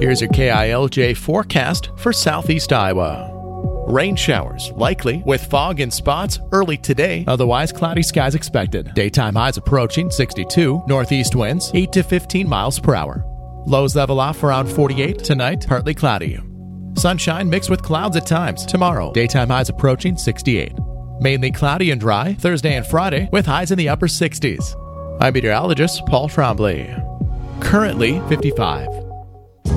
Here's your KILJ forecast for southeast Iowa. Rain showers likely with fog in spots early today. Otherwise, cloudy skies expected. Daytime highs approaching 62. Northeast winds 8 to 15 miles per hour. Lows level off around 48. Tonight, partly cloudy. Sunshine mixed with clouds at times. Tomorrow, daytime highs approaching 68. Mainly cloudy and dry Thursday and Friday with highs in the upper 60s. I'm meteorologist Paul Trombley. Currently 55.